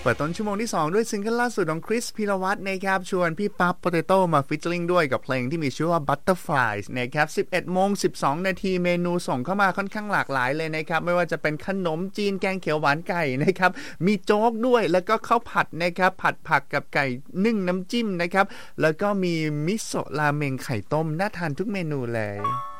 เปิดต้นชั่วโมงที่2ด้วยซิงเกิลล่าสุดของคริสพีรวัตรนะครับชวนพี่ปั๊บโปเตโต้มาฟีเจอริ่งด้วยกับเพลงที่มีชื่อว่า Butterflies นะครับ 11:12 นาทีเมนูส่งเข้ามาค่อนข้างหลากหลายเลยนะครับไม่ว่าจะเป็นขนมจีนแกงเขียวหวานไก่นะครับมีโจ๊กด้วยแล้วก็ข้าวผัดนะครับผัดผักกับไก่นึ่งน้ำจิ้มนะครับแล้วก็มีมิโซะราเมงไข่ต้มน่าทานทุกเมนูเลย